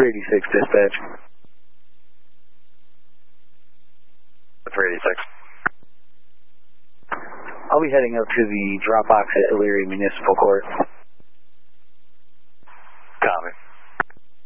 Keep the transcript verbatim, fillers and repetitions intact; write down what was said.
three eighty-six dispatch. three eighty-six. I'll be heading up to the drop box at Elyria Municipal Court.